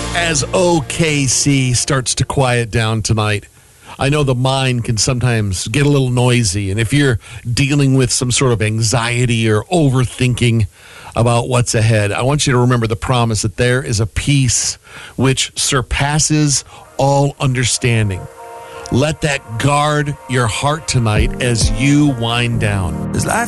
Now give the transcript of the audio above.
As OKC starts to quiet down tonight, I know the mind can sometimes get a little noisy. And if you're dealing with some sort of anxiety or overthinking about what's ahead, I want you to remember the promise that there is a peace which surpasses all understanding. Let that guard your heart tonight as you wind down. Is life